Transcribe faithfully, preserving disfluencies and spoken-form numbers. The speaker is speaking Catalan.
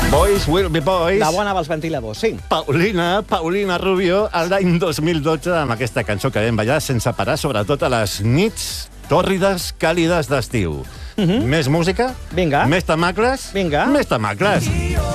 Boys will be boys. La bona dels ventiladors, sí. Paulina, Paulina Rubio, l'any dos mil dotze, amb aquesta cançó que vam ballar sense parar, sobretot a les nits tòrrides, càlides d'estiu. Uh -huh. Més música? Vinga. Més tamacles? Vinga. Més tamacles.